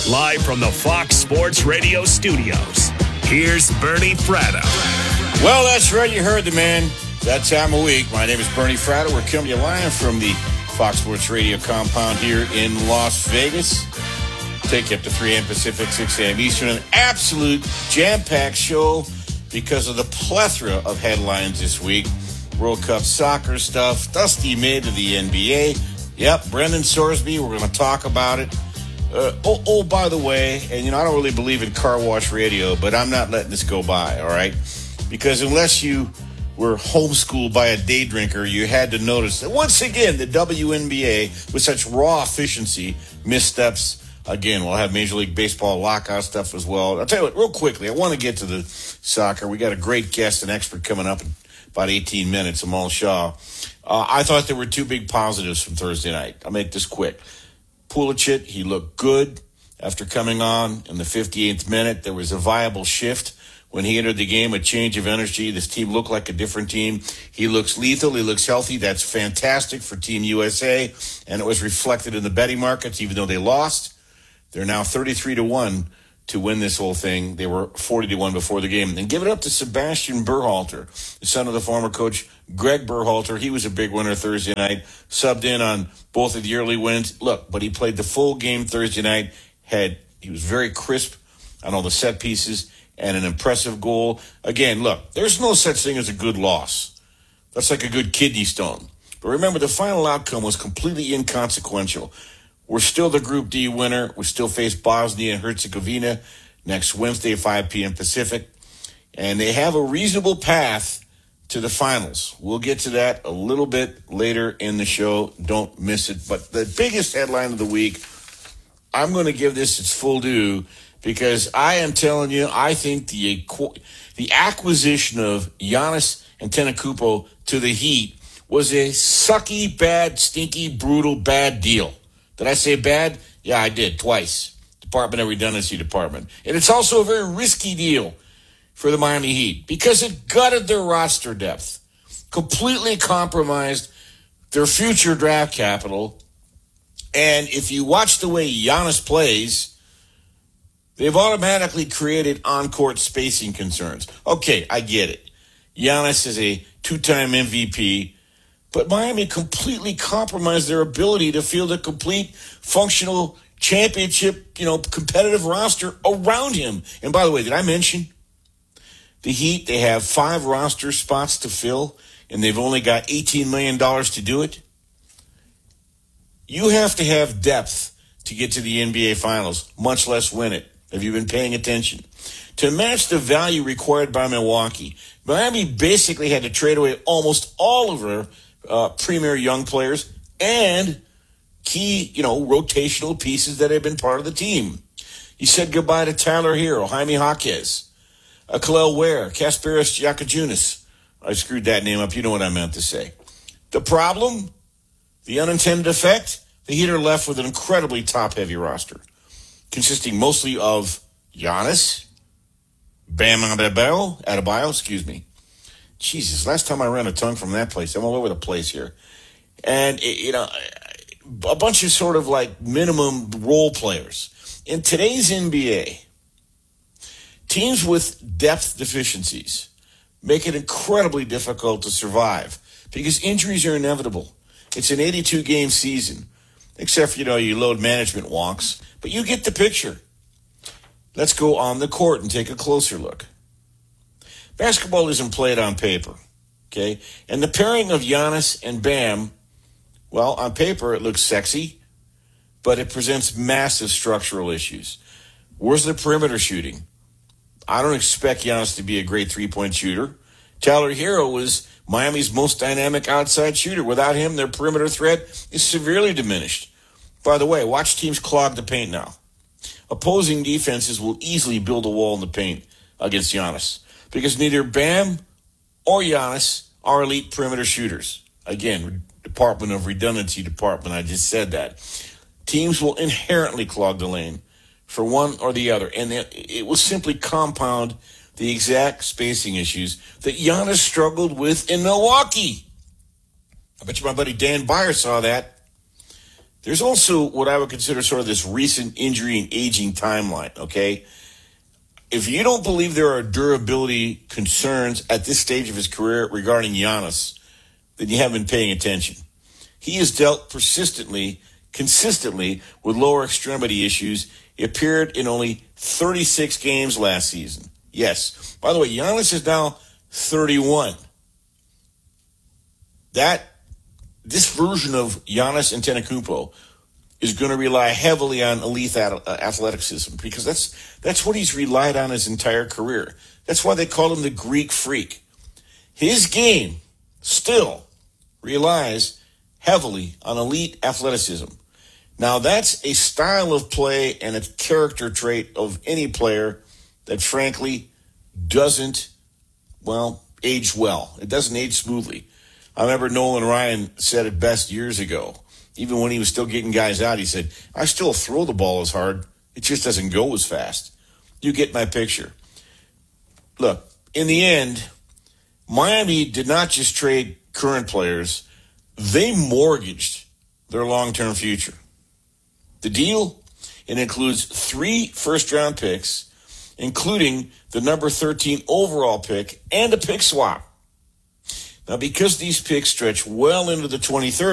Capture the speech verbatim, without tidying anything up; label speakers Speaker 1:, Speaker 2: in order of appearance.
Speaker 1: Live from the Fox Sports Radio studios, here's Bernie Fratto.
Speaker 2: Well, that's right. You heard the man. That time of week. My name is Bernie Fratto. We're coming to you live from the Fox Sports Radio compound here in Las Vegas. Take you up to three a.m. Pacific, six a.m. Eastern. An absolute jam-packed show because of the plethora of headlines this week. World Cup soccer stuff. Dusty May to the N B A. Yep, Brendan Sorsby. We're going to talk about it. Uh, oh, oh, by the way, and you know, I don't really believe in car wash radio, but I'm not letting this go by, all right? Because unless you were homeschooled by a day drinker, you had to notice that once again, the W N B A, with such raw efficiency, missteps. Again, we'll have Major League Baseball lockout stuff as well. I'll tell you what, real quickly, I want to get to the soccer. We got a great guest and expert coming up in about eighteen minutes, Amal Shaw. Uh, I thought there were two big positives from Thursday night. I'll make this quick. Pulisic, he looked good after coming on in the fifty-eighth minute. There was a viable shift when he entered the game, a change of energy. This team looked like a different team. He looks lethal. He looks healthy. That's fantastic for Team U S A, and it was reflected in the betting markets, even though they lost. They're now thirty-three to one to win this whole thing. They were forty to one before the game. And give it up to Sebastian Berhalter, the son of the former coach Greg Berhalter. He was a big winner Thursday night, subbed in on both of the early wins. Look, but he played the full game Thursday night. Had He was very crisp on all the set pieces and an impressive goal. Again, look, there's no such thing as a good loss. That's like a good kidney stone. But remember, the final outcome was completely inconsequential. We're still the Group D winner. We still face Bosnia and Herzegovina next Wednesday, five p.m. Pacific. And they have a reasonable path to the finals. We'll get to that a little bit later in the show. Don't miss it. But the biggest headline of the week, I'm going to give this its full due because I am telling you, I think the the acquisition of Giannis Antetokounmpo to the Heat was a sucky, bad, stinky, brutal, bad deal. Did I say bad? Yeah, I did, twice. Department of Redundancy Department. And it's also a very risky deal for the Miami Heat because it gutted their roster depth, completely compromised their future draft capital. And if you watch the way Giannis plays, they've automatically created on-court spacing concerns. Okay, I get it. Giannis is a two-time M V P. But Miami completely compromised their ability to field a complete, functional, championship, you know, competitive roster around him. And by the way, did I mention the Heat, they have five roster spots to fill, and they've only got eighteen million dollars to do it? You have to have depth to get to the N B A Finals, much less win it. Have you been paying attention? To match the value required by Milwaukee, Miami basically had to trade away almost all of their Uh, premier young players and key, you know, rotational pieces that have been part of the team. He said goodbye to Tyler Hero, Jaime Jaquez, uh, Khalil Ware, Kasparis Giacojunas. I screwed that name up. You know what I meant to say. The problem, the unintended effect, the Heat are left with an incredibly top-heavy roster, consisting mostly of Giannis, Bam Adebayo, Adebayo, excuse me. Jesus, last time I ran a tongue from that place. I'm all over the place here. And, you know, a bunch of sort of like minimum role players. In today's N B A, teams with depth deficiencies make it incredibly difficult to survive because injuries are inevitable. It's an eighty-two game season, except for, you know, you load management wonks. But you get the picture. Let's go on the court and take a closer look. Basketball isn't played on paper, okay? And the pairing of Giannis and Bam, well, on paper it looks sexy, but it presents massive structural issues. Where's the perimeter shooting? I don't expect Giannis to be a great three-point shooter. Tyler Hero was Miami's most dynamic outside shooter. Without him, their perimeter threat is severely diminished. By the way, watch teams clog the paint now. Opposing defenses will easily build a wall in the paint against Giannis, because neither Bam or Giannis are elite perimeter shooters. Again, Department of Redundancy Department, I just said that. Teams will inherently clog the lane for one or the other, and it will simply compound the exact spacing issues that Giannis struggled with in Milwaukee. I bet you my buddy Dan Byer saw that. There's also what I would consider sort of this recent injury and aging timeline, okay? If you don't believe there are durability concerns at this stage of his career regarding Giannis, then you haven't been paying attention. He has dealt persistently, consistently with lower extremity issues. He appeared in only thirty-six games last season. Yes. By the way, Giannis is now thirty-one. That, this version of Giannis Antetokounmpo is going to rely heavily on elite athleticism because that's that's what he's relied on his entire career. That's why they call him the Greek Freak. His game still relies heavily on elite athleticism. Now, that's a style of play and a character trait of any player that, frankly, doesn't, well, age well. It doesn't age smoothly. I remember Nolan Ryan said it best years ago. Even when he was still getting guys out, he said, I still throw the ball as hard. It just doesn't go as fast. You get my picture. Look, in the end, Miami did not just trade current players. They mortgaged their long-term future. The deal, it includes three first-round picks, including the number thirteen overall pick and a pick swap. Now, because these picks stretch well into the twenty thirties,